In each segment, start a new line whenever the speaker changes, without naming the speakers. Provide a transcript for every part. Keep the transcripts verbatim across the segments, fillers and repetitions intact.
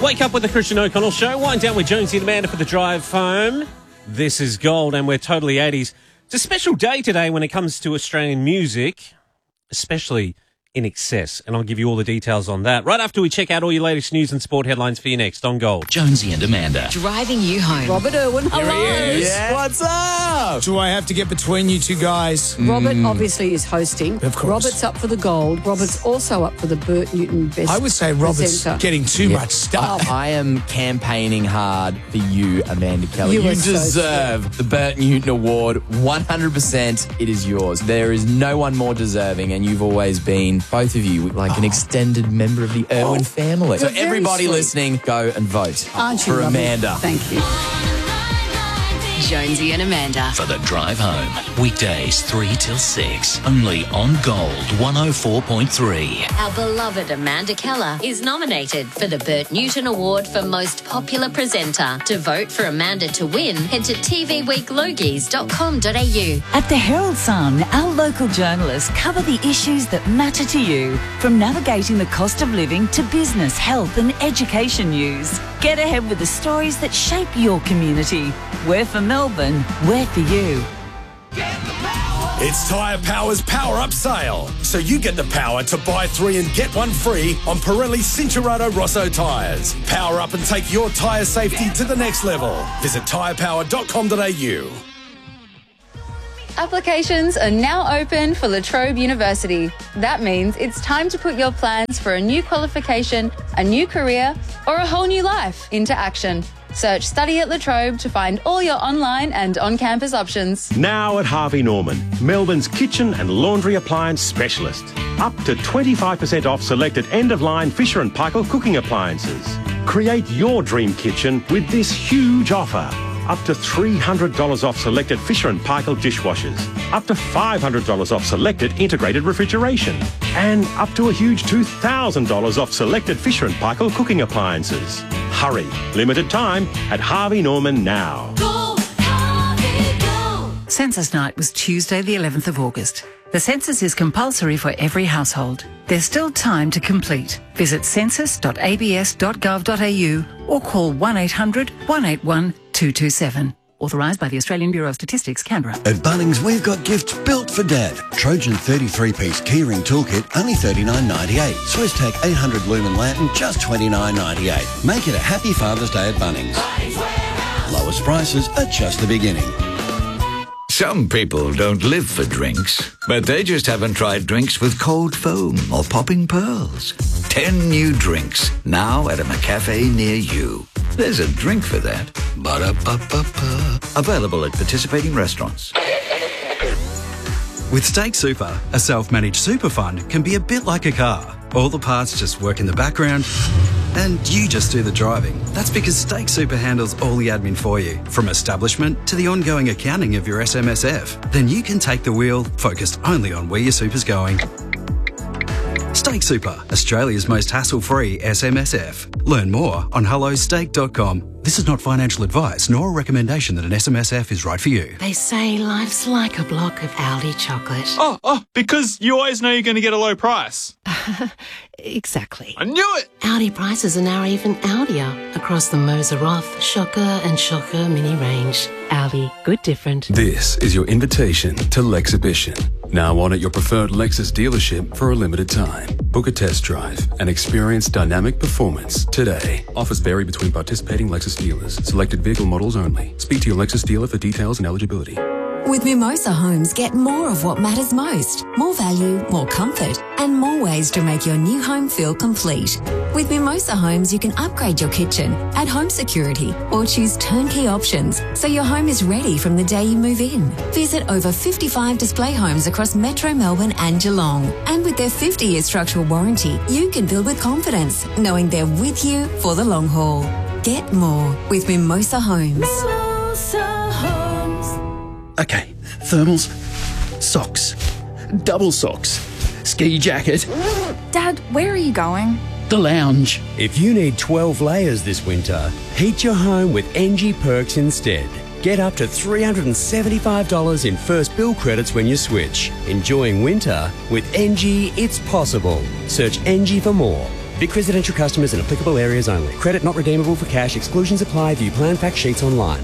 Wake up with the Christian O'Connell Show. Wind down with Jonesy and Amanda for the drive home. This is Gold, and we're totally eighties. It's a special day today when it comes to Australian music, especially In Excess, and I'll give you all the details on that right after we check out all your latest news and sport headlines for you next on Gold.
Jonesy and Amanda.
Driving you home.
Robert Irwin, hello.
Here he is.
Yeah.
What's up? Do I have to get between you two guys?
Robert obviously is hosting.
Of course.
Robert's up for the gold. Robert's also up for the Bert Newton Best
I would say Robert's
Presenter.
getting too
Yeah.
much stuff.
I, I am campaigning hard for you, Amanda Keller.
You
You,
are so
deserve the Bert Newton Award. one hundred percent it is yours. There is no one more deserving, and you've always been, both of you, like an extended member of the Irwin family. So
You're very
everybody
sweet.
listening, go and vote
Aren't you
for
lovely?
Amanda.
Thank you.
Jonesy and Amanda.
For the drive home. Weekdays three till six. Only on Gold one oh four point three.
Our beloved Amanda Keller is nominated for the Bert Newton Award for Most Popular Presenter. To vote for Amanda to win, head to t v week logies dot com dot a u.
At the Herald Sun, our local journalists cover the issues that matter to you, from navigating the cost of living to business, health and education news. Get ahead with the stories that shape your community. We're for Melbourne, we're for you.
It's Tyre Power's Power Up Sale. So you get the power to buy three and get one free on Pirelli Cincherato Rosso tyres. Power up and take your tyre safety to the next level. Visit tyre power dot com dot a u.
Applications are now open for La Trobe University. That means it's time to put your plans for a new qualification, a new career, or a whole new life into action. Search Study at La Trobe to find all your online and on-campus options.
Now at Harvey Norman, Melbourne's kitchen and laundry appliance specialist. Up to twenty-five percent off selected end-of-line Fisher and Paykel cooking appliances. Create your dream kitchen with this huge offer. Up to three hundred dollars off selected Fisher and Paykel dishwashers. Up to five hundred dollars off selected integrated refrigeration. And up to a huge two thousand dollars off selected Fisher and Paykel cooking appliances. Hurry, limited time at Harvey Norman now.
Go, Harvey, go.
Census night was Tuesday the eleventh of August. The census is compulsory for every household. There's still time to complete. Visit census dot a b s dot gov dot a u or call one eight hundred, one eight one, two two seven. Authorised by the Australian Bureau of Statistics, Canberra.
At Bunnings, we've got gifts built for Dad. Trojan thirty-three piece keyring toolkit, only thirty-nine ninety-eight. SwissTech eight hundred lumen lantern, just twenty-nine ninety-eight. Make it a happy Father's Day at Bunnings. Lowest prices are just the beginning.
Some people don't live for drinks, but they just haven't tried drinks with cold foam or popping pearls. Ten new drinks, now at a McCafe near you. There's a drink for that. Ba-da-ba-ba-ba. Available at participating restaurants.
With Stake Super, a self-managed super fund can be a bit like a car. All the parts just work in the background and you just do the driving. That's because Stake Super handles all the admin for you, from establishment to the ongoing accounting of your S M S F. Then you can take the wheel, focused only on where your super's going. Stake Super, Australia's most hassle-free S M S F. Learn more on hello stake dot com. This is not financial advice, nor a recommendation that an S M S F is right for you.
They say life's like a block of Aldi chocolate.
Oh, oh, because you always know you're going to get a low price.
Exactly.
I knew it!
Aldi prices are now even Aldier across the Moser Roth, Shocker and Shocker mini range. Aldi, good different.
This is your invitation to Lexhibition. Now on at your preferred Lexus dealership for a limited time. Book a test drive and experience dynamic performance today. Offers vary between participating Lexus dealers. Selected vehicle models only. Speak to your Lexus dealer for details and eligibility.
With Mimosa Homes, get more of what matters most. More value, more comfort, and more ways to make your new home feel complete. With Mimosa Homes, you can upgrade your kitchen, add home security, or choose turnkey options so your home is ready from the day you move in. Visit over fifty-five display homes across Metro Melbourne and Geelong. And with their fifty-year structural warranty, you can build with confidence, knowing they're with you for the long haul. Get more with Mimosa Homes. Mimosa Homes.
Okay, thermals, socks, double socks, ski jacket.
Dad, where are you going?
The lounge.
If you need twelve layers this winter, heat your home with N G Perks instead. Get up to three hundred seventy-five dollars in first bill credits when you switch. Enjoying winter with N G, it's possible. Search N G for more. Vic Residential customers in applicable areas only. Credit not redeemable for cash. Exclusions apply. View plan fact sheets online.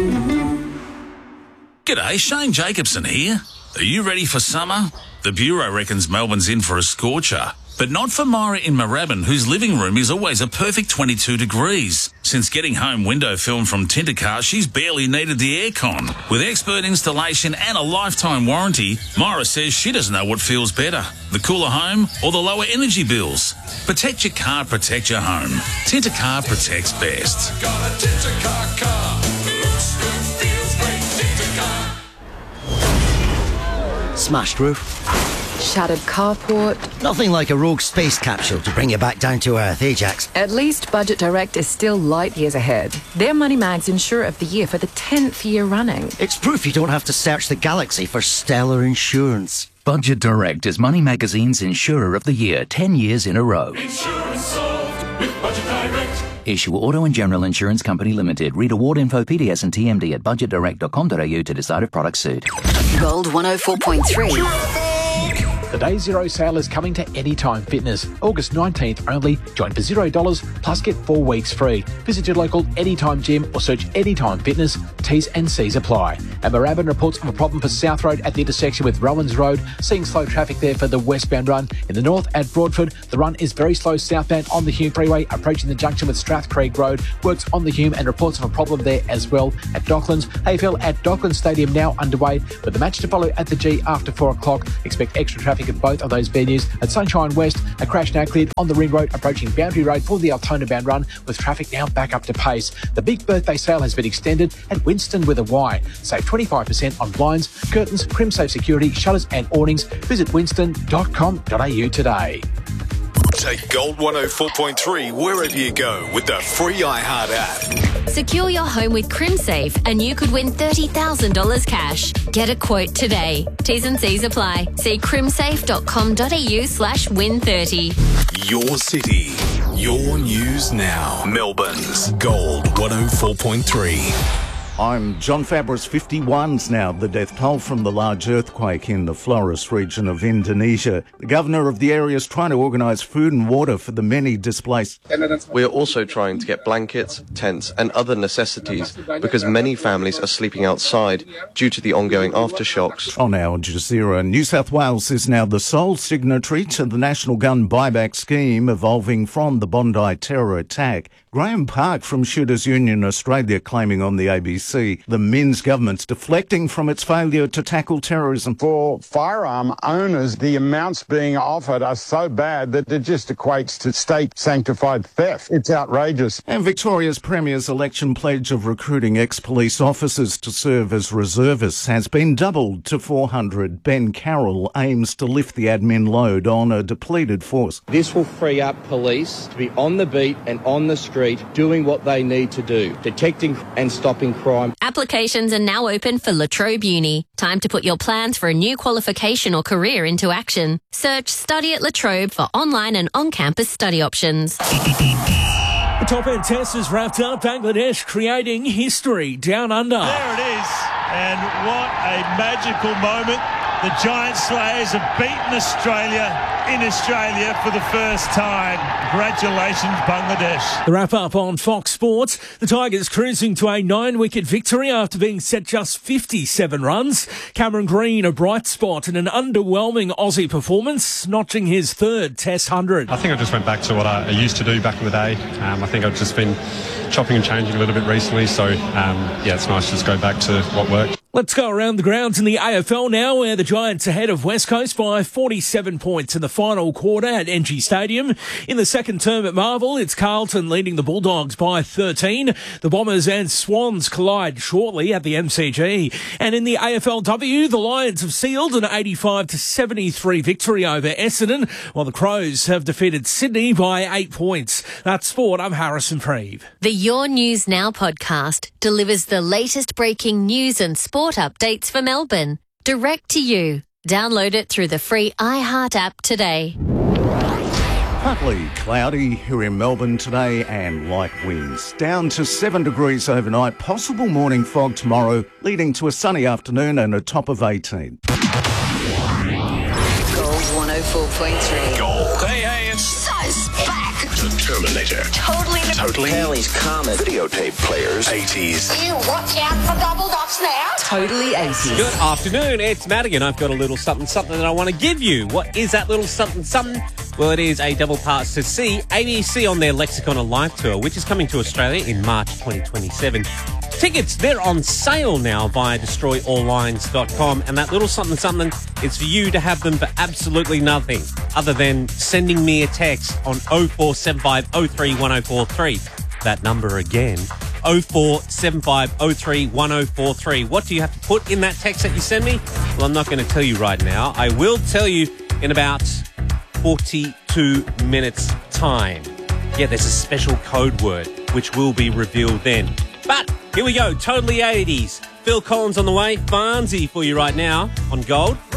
G'day, Shane Jacobson here. Are you ready for summer? The Bureau reckons Melbourne's in for a scorcher. But not for Myra in Moorabbin, whose living room is always a perfect twenty-two degrees. Since getting home window film from Tintercar, she's barely needed the aircon. With expert installation and a lifetime warranty, Myra says she doesn't know what feels better, the cooler home or the lower energy bills. Protect your car, protect your home. Tintercar protects best.
Got a Tintercar car. Looks good, feels great. Tintercar.
Smashed roof.
Shattered carport.
Nothing like a rogue space capsule to bring you back down to earth, eh, Jax?
At least Budget Direct is still light years ahead. They're Moneyman's Insurer of the Year for the tenth year running.
It's proof you don't have to search the galaxy for stellar insurance.
Budget Direct is Money Magazine's Insurer of the Year ten years in a row.
Insurance solved with Budget Direct.
Issue Auto and General Insurance Company Limited. Read award info, P D S and T M D at budget direct dot com dot a u to decide if products suit.
Gold one oh four point three.
The Day Zero sale is coming to Anytime Fitness. August nineteenth only. Join for zero dollars plus get four weeks free. Visit your local Anytime gym or search Anytime Fitness. T's and C's apply. And Moorabbin reports of a problem for South Road at the intersection with Rowans Road. Seeing slow traffic there for the westbound run. In the north at Broadford, the run is very slow southbound on the Hume Freeway, approaching the junction with Strathcreek Road. Works on the Hume and reports of a problem there as well. At Docklands, A F L at Docklands Stadium now underway, with the match to follow at the G after four o'clock. Expect extra traffic at both of those venues. At Sunshine West, a crash now cleared on the Ring Road approaching Boundary Road for the Altona bound run, with traffic now back up to pace. The big birthday sale has been extended at Winston with a Y. Save twenty-five percent on blinds, curtains, CrimSafe security, shutters and awnings. Visit winston dot com dot a u today.
Take Gold one oh four point three wherever you go with the free iHeart app.
Secure your home with CrimSafe and you could win thirty thousand dollars cash. Get a quote today. T's and C's apply. See crimsafe dot com dot a u slash win thirty.
Your city, your news now. Melbourne's Gold one oh four point three.
I'm John Fabris. fifty-one's now the death toll from the large earthquake in the Flores region of Indonesia. The governor of the area is trying to organise food and water for the many displaced.
We are also trying to get blankets, tents and other necessities because many families are sleeping outside due to the ongoing aftershocks.
On Al Jazeera, New South Wales is now the sole signatory to the National Gun Buyback Scheme evolving from the Bondi terror attack. Graham Park from Shooters Union Australia claiming on the A B C the Minns government's deflecting from its failure to tackle terrorism.
For firearm owners, the amounts being offered are so bad that it just equates to state-sanctified theft. It's outrageous.
And Victoria's Premier's election pledge of recruiting ex-police officers to serve as reservists has been doubled to four hundred. Ben Carroll aims to lift the admin load on a depleted force.
This will free up police to be on the beat and on the street doing what they need to do, detecting and stopping crime.
Applications are now open for La Trobe Uni. Time to put your plans for a new qualification or career into action. Search Study at La Trobe for online and on-campus study options.
The top-end test is wrapped up. Bangladesh creating history down under.
There it is. And what a magical moment. The Giant Slayers have beaten Australia in Australia for the first time. Congratulations, Bangladesh.
The wrap-up on Fox Sports. The Tigers cruising to a nine-wicket victory after being set just fifty-seven runs. Cameron Green, a bright spot in an underwhelming Aussie performance, notching his third Test hundred.
I think I just went back to what I used to do back in the day. Um, I think I've just been chopping and changing a little bit recently, so um, yeah, it's nice to just go back to what worked.
Let's go around the grounds in the A F L now, where the Giants ahead of West Coast by forty-seven points in the final quarter at N G Stadium. In the second term at Marvel, it's Carlton leading the Bulldogs by thirteen. The Bombers and Swans collide shortly at the M C G. And in the A F L W, the Lions have sealed an eighty-five to seventy-three victory over Essendon, while the Crows have defeated Sydney by eight points. That's sport. I'm Harrison Preeve.
The Your News Now podcast delivers the latest breaking news and sport updates for Melbourne, direct to you. Download it through the free iHeart app today.
Partly cloudy here in Melbourne today and light winds. Down to seven degrees overnight, possible morning fog tomorrow, leading to a sunny afternoon and a top of eighteen.
Gold one oh four point three.
Gold.
Hey, hey, it's Size back.
The Terminator.
Totally.
Totally.
Kelly's Comet.
Videotape players. eighties.
You watch out for double dots now.
Totally eighties.
Good afternoon, it's Madigan. I've got a little something something that I want to give you. What is that little something something? Well, it is a double pass to see A B C on their Lexicon Alive tour, which is coming to Australia in March twenty twenty-seven. Tickets, they're on sale now via destroy all lines dot com, and that little something something is for you to have them for absolutely nothing other than sending me a text on oh four seven five oh three one oh four three. That number again, oh four seven five oh three one oh four three. What do you have to put in that text that you send me? Well, I'm not going to tell you right now. I will tell you in about forty-two minutes' time. Yeah, there's a special code word which will be revealed then. But here we go, totally eighties. Phil Collins on the way, Farnsey for you right now on Gold.